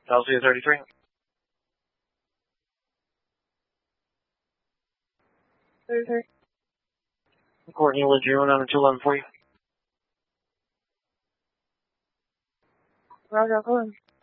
Celsius 33. Courtney Lejeune on the 211 for you. Roger, go on.